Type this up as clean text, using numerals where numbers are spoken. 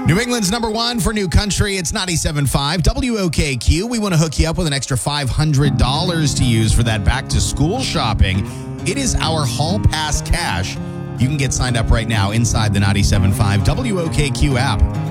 New England's number one for new country. It's 97.5 WOKQ. We want to hook you up with an extra $500 to use for that back-to-school shopping. It is our Hall Pass Cash. You can get signed up right now inside the 97.5 WOKQ app.